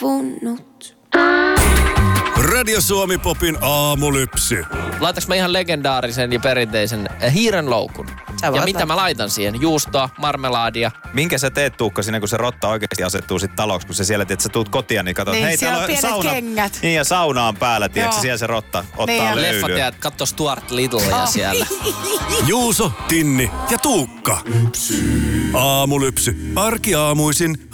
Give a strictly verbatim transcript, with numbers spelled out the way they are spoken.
loppunut. Radio Suomi Popin aamulypsy. Laitaks mä ihan legendaarisen ja perinteisen äh, hiirenloukun? Ja mitä laittaa. mä laitan siihen? Juustoa, marmelaadia. Minkä sä teet, Tuukka, siinä kun se rotta oikeasti asettuu sit taloksi, kun sä siellä, että sä tuut kotiin, niin katsot, Niin, hei, siellä täällä on on pienet sauna. kengät. Niin, ja sauna on päällä, tiedätkö, Joo. siellä se rotta ottaa Niin, ja löylyä. Leffat ja katso Stuart Littlea siellä. Juuso, Tinni ja Tuukka. Aamulypsy. Arkiaamuisin